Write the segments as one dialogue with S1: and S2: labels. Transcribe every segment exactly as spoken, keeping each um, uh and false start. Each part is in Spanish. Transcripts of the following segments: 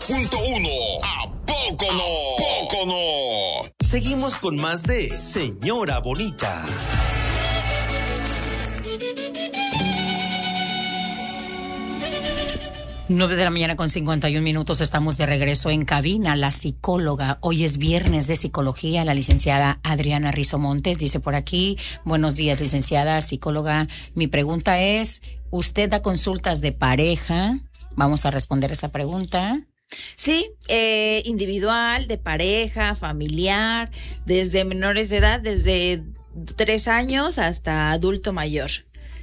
S1: punto uno. ¿A poco no? ¿A poco no?
S2: Seguimos con más de Señora Bonita.
S3: Nueve de la mañana con cincuenta y un minutos, estamos de regreso en cabina. La psicóloga, hoy es viernes de psicología, la licenciada Adriana Rizo Montes dice por aquí: buenos días, licenciada psicóloga, mi pregunta es, ¿usted da consultas de pareja? Vamos a responder esa pregunta.
S4: Sí, eh, individual, de pareja, familiar, desde menores de edad, desde tres años hasta adulto mayor.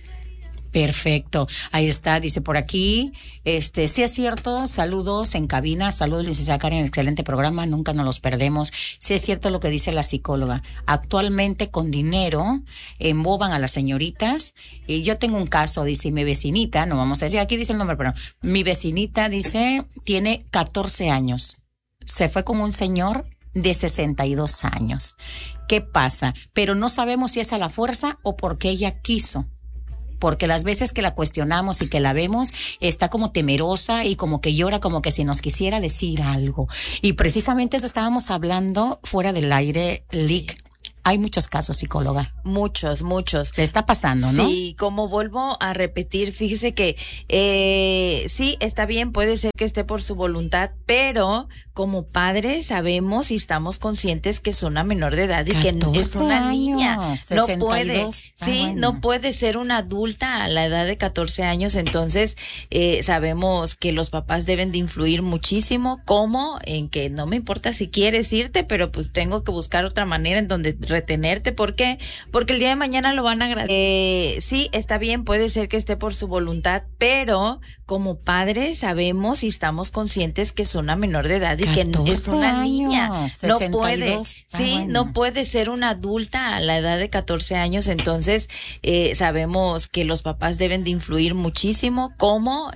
S3: Perfecto, ahí está, dice por aquí, este, sí es cierto, saludos en cabina, saludos licenciada Karen, excelente programa, nunca nos los perdemos. Sí es cierto lo que dice la psicóloga, actualmente con dinero emboban a las señoritas, y yo tengo un caso, dice mi vecinita, no vamos a decir, aquí dice el nombre, pero mi vecinita dice, tiene catorce años, se fue con un señor de sesenta y dos años. ¿Qué pasa? Pero no sabemos si es a la fuerza o porque ella quiso. Porque las veces que la cuestionamos y que la vemos, está como temerosa y como que llora, como que si nos quisiera decir algo. Y precisamente eso estábamos hablando fuera del aire, Lic. Hay muchos casos, psicóloga.
S4: Muchos, muchos.
S3: Le está pasando, ¿no?
S4: Sí, como vuelvo a repetir, fíjese que eh, sí, está bien, puede ser que esté por su voluntad, pero como padres sabemos y estamos conscientes que es una menor de edad y que es una niña. No puede, sí, no puede ser una adulta a la edad de catorce años, entonces eh, sabemos que los papás deben de influir muchísimo, como en que no me importa si quieres irte, pero pues tengo que buscar otra manera en donde retenerte. ¿Por qué? Porque el día de mañana lo van a agradecer. Eh, sí, está bien, puede ser que esté por su voluntad, pero como padres sabemos y estamos conscientes que es una menor de edad y que es una niña. No puede, sí, no puede ser una adulta a la edad de catorce años, entonces eh, sabemos que los papás deben de influir muchísimo, como